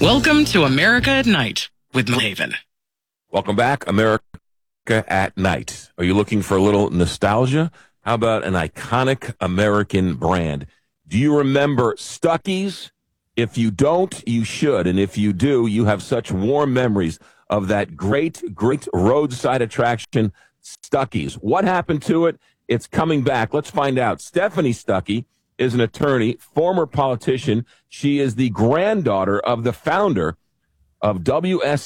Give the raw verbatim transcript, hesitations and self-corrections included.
Welcome to America at Night with Haven. Welcome back, America at Night. Are you looking for a little nostalgia? How about an iconic American brand? Do you remember Stuckey's? If you don't, you should. And if you do, you have such warm memories of that great, great roadside attraction, Stuckey's. What happened to it? It's coming back. Let's find out. Stephanie Stuckey is an attorney, former politician. She is the granddaughter of the founder of W S